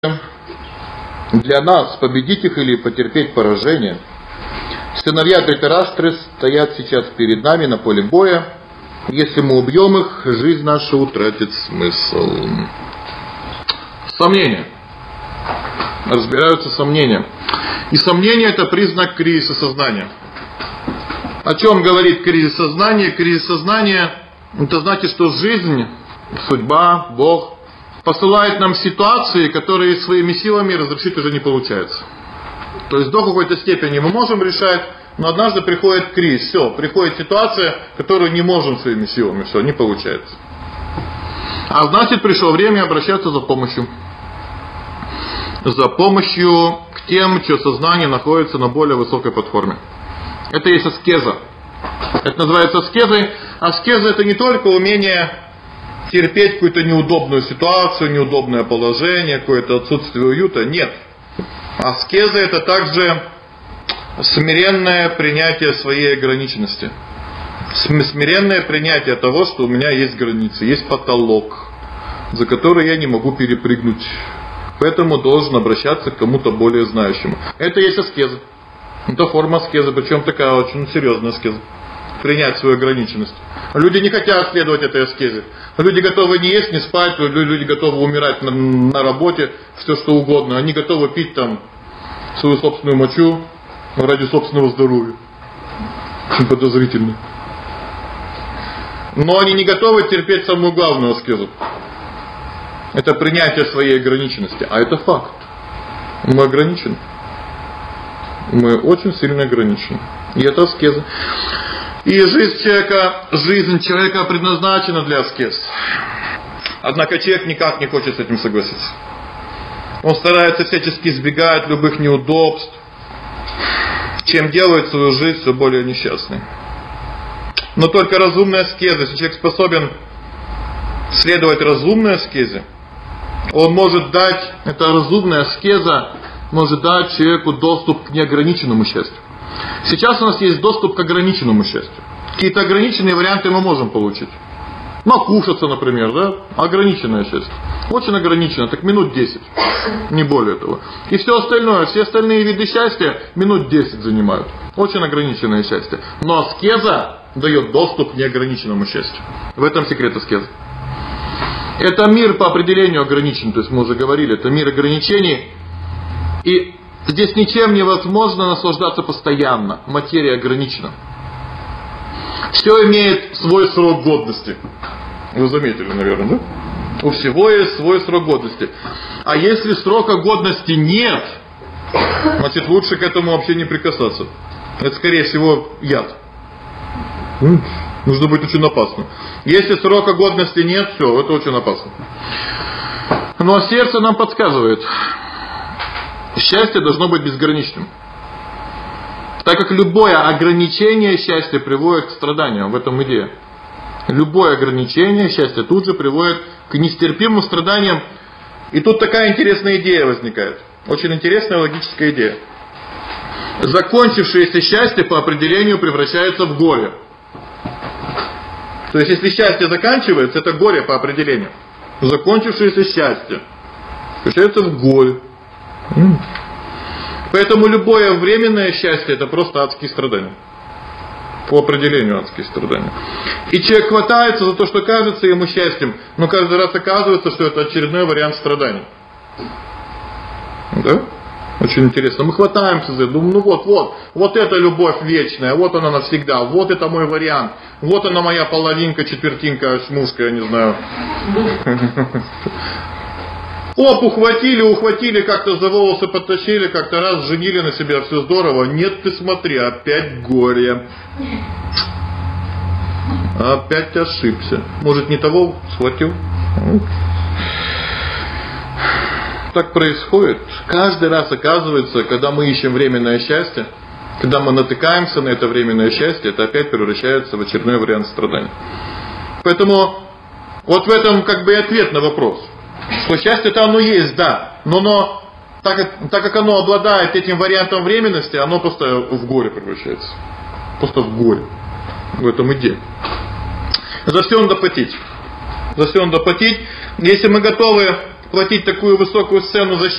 для нас победить их или потерпеть поражение. Сыновья Дритараштры стоят сейчас перед нами на поле боя. Если мы убьем их, жизнь наша утратит смысл. Сомнения. Разбираются сомнения. И сомнение — это признак кризиса сознания. О чем говорит кризис сознания? Кризис сознания — это значит, что жизнь, судьба, Бог посылает нам ситуации, которые своими силами разрешить уже не получается. То есть до какой-то степени мы можем решать, но однажды приходит кризис. Все, приходит ситуация, которую не можем своими силами. Все, не получается. А значит, пришло время обращаться за помощью. За помощью к тем, чье сознание находится на более высокой платформе. Это есть аскеза. Это называется аскезой. Аскеза — это не только умение терпеть какую-то неудобную ситуацию, неудобное положение, какое-то отсутствие уюта. Нет. Аскеза — это также смиренное принятие своей ограниченности. Смиренное принятие того, что у меня есть границы, есть потолок, за который я не могу перепрыгнуть. Поэтому должен обращаться к кому-то более знающему. Это есть аскеза. Это форма аскезы, причем такая очень серьезная аскеза. Принять свою ограниченность. Люди не хотят следовать этой аскезе. Люди готовы не есть, не спать, люди готовы умирать на работе, все что угодно. Они готовы пить там свою собственную мочу ради собственного здоровья. Очень подозрительно. Но они не готовы терпеть самую главную аскезу. Это принятие своей ограниченности. А это факт. Мы ограничены. Мы очень сильно ограничены. И это аскеза. И жизнь человека предназначена для аскез. Однако человек никак не хочет с этим согласиться. Он старается всячески избегать любых неудобств, чем делает свою жизнь все более несчастной. Но только разумная аскеза, если человек способен следовать разумной аскезе, он может дать, эта разумная аскеза может дать человеку доступ к неограниченному счастью. Сейчас у нас есть доступ к ограниченному счастью. Какие-то ограниченные варианты мы можем получить. Накушаться, например, да? Ограниченное счастье. Очень ограничено, так минут 10. Не более того. И все остальное, все остальные виды счастья минут 10 занимают. Очень ограниченное счастье. Но аскеза дает доступ к неограниченному счастью. В этом секрет аскезы. Это мир по определению ограничен. То есть мы уже говорили, это мир ограничений. И здесь ничем невозможно наслаждаться постоянно. Материя ограничена. Все имеет свой срок годности. Вы заметили, наверное, да? У всего есть свой срок годности. А если срока годности нет, значит лучше к этому вообще не прикасаться. Это скорее всего яд. Нужно быть очень опасно. Если срока годности нет, все, это очень опасно. Но сердце нам подсказывает. Счастье должно быть безграничным. Так как любое ограничение счастья приводит к страданию. В этом идея. Любое ограничение счастья тут же приводит к нестерпимым страданиям. И тут такая интересная идея возникает. Очень интересная логическая идея. Закончившееся счастье по определению превращается в горе. То есть если счастье заканчивается, это горе по определению. Закончившееся счастье превращается в горе. Поэтому любое временное счастье — это просто адские страдания. По определению адские страдания. И человек хватается за то, что кажется ему счастьем, но каждый раз оказывается, что это очередной вариант страданий. Да? Очень интересно. Мы хватаемся за это, думаем, вот это любовь вечная, вот она навсегда, вот это мой вариант, вот она моя половинка, четвертинка, мужская, я не знаю. Ухватили, как-то за волосы подтащили, как-то раз женили на себя, все здорово. Нет, ты смотри, опять горе. Опять ошибся. Может, не того схватил? Так происходит. Каждый раз оказывается, когда мы ищем временное счастье, когда мы натыкаемся на это временное счастье, это опять превращается в очередной вариант страданий. Поэтому вот в этом как бы и ответ на вопрос. Что счастье-то оно есть, да, но так как оно обладает этим вариантом временности, оно просто в горе превращается. Просто в горе. В этом идея. За все надо платить. Если мы готовы платить такую высокую цену за